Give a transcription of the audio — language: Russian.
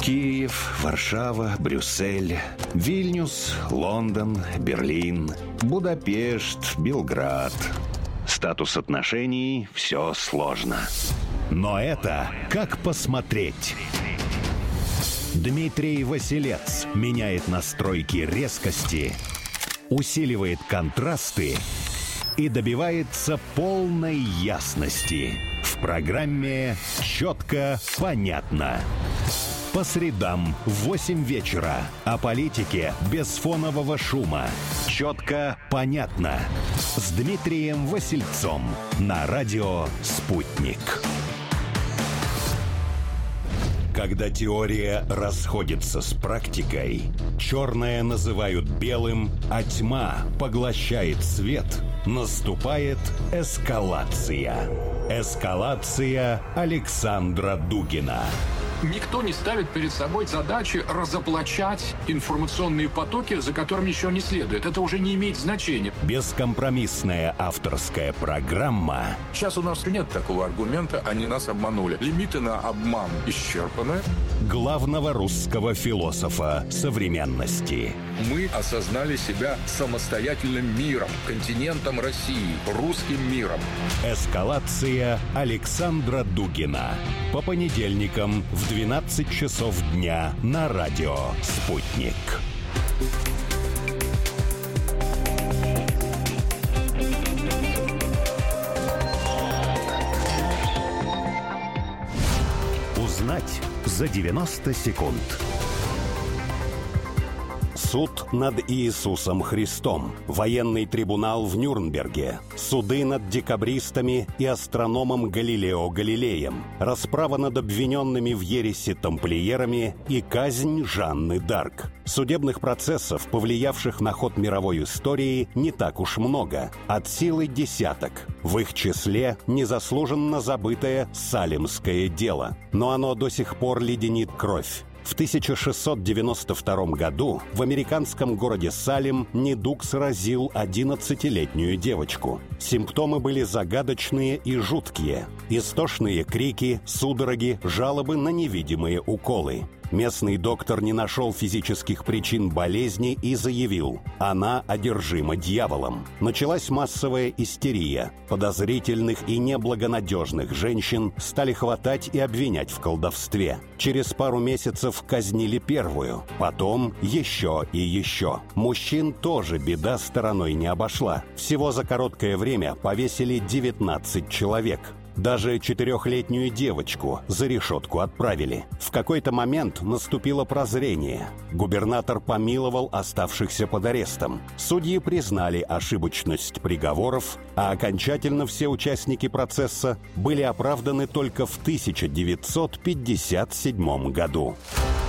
Киев, Варшава, Брюссель, Вильнюс, Лондон, Берлин, Будапешт, Белград. Статус отношений – все сложно. Но это как посмотреть. Дмитрий Василец меняет настройки резкости, усиливает контрасты и добивается полной ясности. В программе «Четко, понятно». По средам в 8 вечера. О политике без фонового шума. «Четко, понятно». С Дмитрием Васильцом на радио «Спутник». Когда теория расходится с практикой, черное называют белым, а тьма поглощает свет, наступает эскалация. Эскалация Александра Дугина. Никто не ставит перед собой задачи разоблачать информационные потоки, за которыми еще не следует. Это уже не имеет значения. Бескомпромиссная авторская программа. Сейчас у нас нет такого аргумента, они нас обманули. Лимиты на обман исчерпаны. Главного русского философа современности. Мы осознали себя самостоятельным миром, континентом России, русским миром. Эскалация Александра Дугина. По понедельникам в 12 часов дня на радио «Спутник». Узнать за 90 секунд. Суд над Иисусом Христом, военный трибунал в Нюрнберге, суды над декабристами и астрономом Галилео Галилеем, расправа над обвиненными в ереси тамплиерами и казнь Жанны д'Арк. Судебных процессов, повлиявших на ход мировой истории, не так уж много, от силы десяток. В их числе незаслуженно забытое Салемское дело, но оно до сих пор леденит кровь. В 1692 году в американском городе Салем недуг сразил 11-летнюю девочку. Симптомы были загадочные и жуткие. Истошные крики, судороги, жалобы на невидимые уколы. Местный доктор не нашел физических причин болезни и заявил: она одержима дьяволом. Началась массовая истерия. Подозрительных и неблагонадежных женщин стали хватать и обвинять в колдовстве. Через пару месяцев казнили первую, потом еще и еще. Мужчин тоже беда стороной не обошла. Всего за короткое время повесили 19 человек. Даже 4-летнюю девочку за решетку отправили. В какой-то момент наступило прозрение. Губернатор помиловал оставшихся под арестом. Судьи признали ошибочность приговоров, а окончательно все участники процесса были оправданы только в 1957 году.